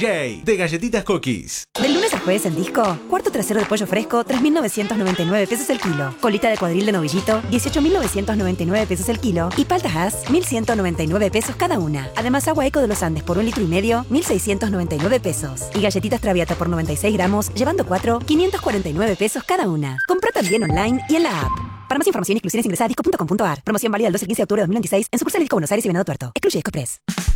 DJ de Galletitas Cookies. Del lunes al jueves en Disco, cuarto trasero de pollo fresco, 3.999 pesos el kilo. Colita de cuadril de novillito, 18.999 pesos el kilo. Y paltas Hass, 1.199 pesos cada una. Además, agua Eco de los Andes por 1,5 litros, 1.699 pesos. Y galletitas Traviata por 96 gramos, llevando 4, 549 pesos cada una. Compra también online y en la app. Para más información e exclusiones ingresa a disco.com.ar. Promoción válida del 12 al 15 de octubre de 2026 en sucursales Disco Buenos Aires y Venado Tuerto. Excluye Disco Press.